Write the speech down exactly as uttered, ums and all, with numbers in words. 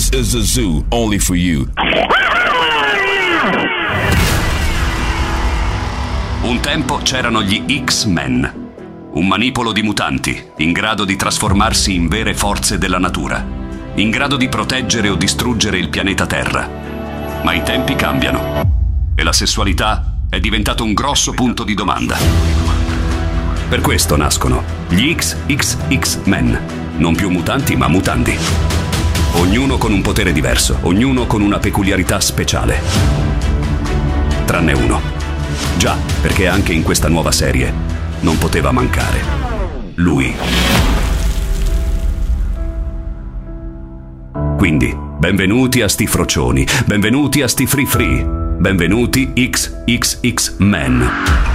This is a zoo only for you. Un tempo c'erano gli X-Men, un manipolo di mutanti in grado di trasformarsi in vere forze della natura, in grado di proteggere o distruggere il pianeta Terra. Ma i tempi cambiano e la sessualità è diventato un grosso punto di domanda. Per questo nascono gli X X X-Men, non più mutanti ma mutanti. Ognuno con un potere diverso, ognuno con una peculiarità speciale. Tranne uno. Già, perché anche in questa nuova serie non poteva mancare lui. Quindi, benvenuti a sti frocioni, benvenuti a sti free free, benvenuti X X X-Men.